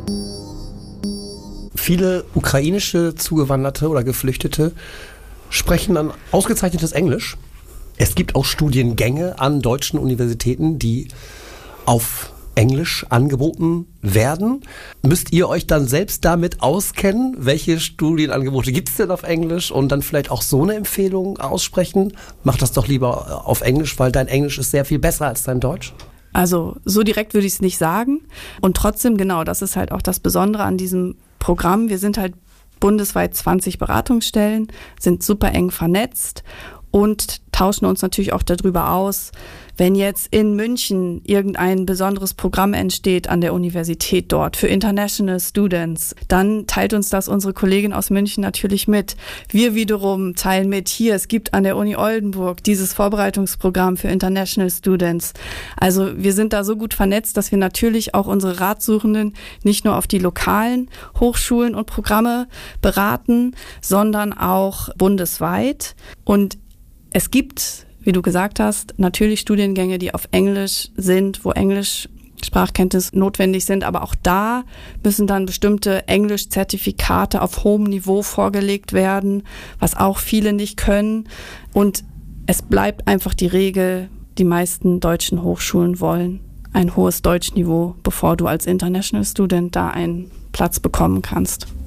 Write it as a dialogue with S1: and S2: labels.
S1: Viele ukrainische Zugewanderte oder Geflüchtete sprechen ein ausgezeichnetes Englisch. Es gibt auch Studiengänge an deutschen Universitäten, die auf Englisch angeboten werden. Müsst ihr euch dann selbst damit auskennen? Welche Studienangebote gibt es denn auf Englisch? Und dann vielleicht auch so eine Empfehlung aussprechen? Mach das doch lieber auf Englisch, weil dein Englisch ist sehr viel besser als dein Deutsch.
S2: Also so direkt würde ich es nicht sagen. Und trotzdem, genau, das ist halt auch das Besondere an diesem Programm. Wir sind halt bundesweit 20 Beratungsstellen, sind super eng vernetzt und tauschen uns natürlich auch darüber aus, wenn jetzt in München irgendein besonderes Programm entsteht an der Universität dort für International Students, dann teilt uns das unsere Kollegin aus München natürlich mit. Wir wiederum teilen mit, hier, es gibt an der Uni Oldenburg dieses Vorbereitungsprogramm für International Students. Also wir sind da so gut vernetzt, dass wir natürlich auch unsere Ratsuchenden nicht nur auf die lokalen Hochschulen und Programme beraten, sondern auch bundesweit. Und es gibt, wie du gesagt hast, natürlich Studiengänge, die auf Englisch sind, wo Englisch-Sprachkenntnisse notwendig sind, aber auch da müssen dann bestimmte Englisch-Zertifikate auf hohem Niveau vorgelegt werden, was auch viele nicht können. Und es bleibt einfach die Regel, die meisten deutschen Hochschulen wollen ein hohes Deutschniveau, bevor du als International Student da einen Platz bekommen kannst.